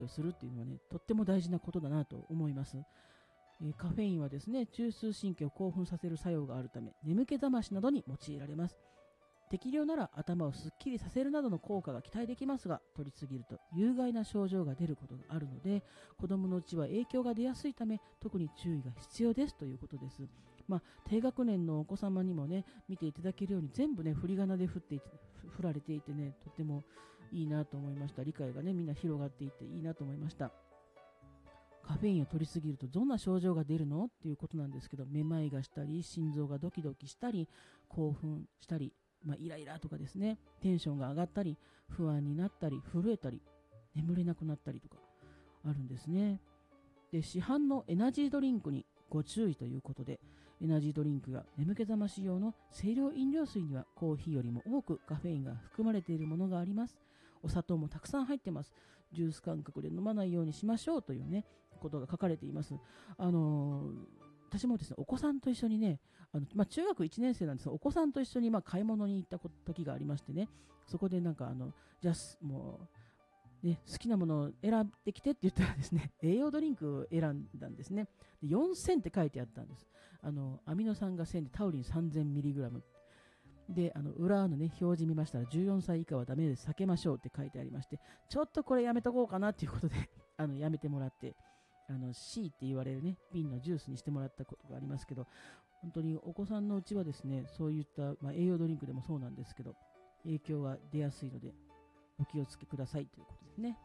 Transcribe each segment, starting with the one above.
をするっていうのはね、とっても大事なことだなと思います。カフェインはですね、中枢神経を興奮させる作用があるため、眠気覚ましなどに用いられます。適量なら頭をすっきりさせるなどの効果が期待できますが、取りすぎると有害な症状が出ることがあるので、子供のうちは影響が出やすいため、特に注意が必要ですということです。低学年のお子様にもね、見ていただけるように全部ね、振り仮名で振られていてね、とってもいいなと思いました。理解がね、みんな広がっていていいなと思いました。カフェインを取りすぎるとどんな症状が出るのっていうことなんですけど、めまいがしたり、心臓がドキドキしたり、興奮したり、イライラとかですね、テンションが上がったり、不安になったり、震えたり、眠れなくなったりとかあるんですね。で、市販のエナジードリンクにご注意ということで、エナジードリンクや眠気覚まし用の清涼飲料水にはコーヒーよりも多くカフェインが含まれているものがあります。お砂糖もたくさん入ってます。ジュース感覚で飲まないようにしましょうというね、ことが書かれています。私もですね、お子さんと一緒にね、中学1年生なんですが、お子さんと一緒に買い物に行った時がありましてね、そこでじゃあもう、ね、好きなものを選んできてって言ったらですね、栄養ドリンクを選んだんですね。で4000って書いてあったんです。アミノ酸が1000でタウリン 3000mg。で、裏のね、表示見ましたら、14歳以下はダメです。避けましょうって書いてありまして、ちょっとこれやめとこうかなっていうことで、やめてもらって、C って言われるね、瓶のジュースにしてもらったことがありますけど、本当にお子さんのうちはですね、そういった、栄養ドリンクでもそうなんですけど、影響が出やすいので、お気をつけくださいということですね。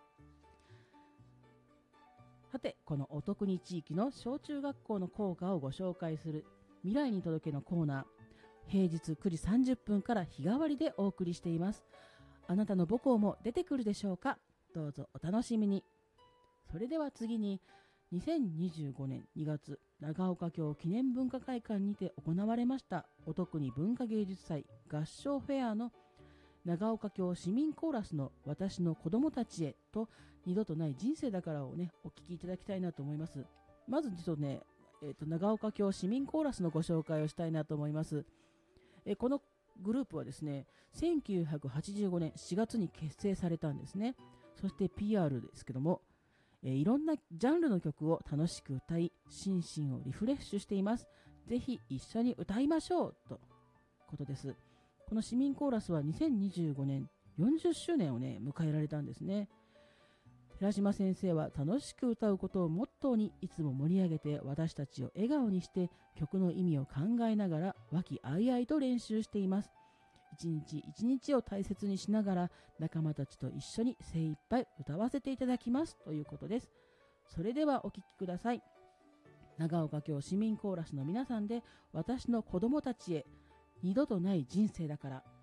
さて、このお得に地域の小中学校の校歌をご紹介する未来に届けのコーナー、平日9時30分から日替わりでお送りしています。あなたの母校も出てくるでしょうか？どうぞお楽しみに。それでは次に、2025年2月、長岡京記念文化会館にて行われましたお得に文化芸術祭合唱フェアの長岡京市民コーラスの私の子供たちへと二度とない人生だからをね、お聞きいただきたいなと思います。まずちょっとね、長岡京市民コーラスのご紹介をしたいなと思います。このグループはですね、1985年4月に結成されたんですね。そして PR ですけども、いろんなジャンルの曲を楽しく歌い、心身をリフレッシュしています。ぜひ一緒に歌いましょうということです。この市民コーラスは2025年40周年をね、迎えられたんですね。寺島先生は楽しく歌うことをモットーにいつも盛り上げて私たちを笑顔にして曲の意味を考えながら和気あいあいと練習しています。一日一日を大切にしながら仲間たちと一緒に精一杯歌わせていただきますということです。それではお聴きください。長岡京市民コーラスの皆さんで私の子供たちへ二度とない人生だから。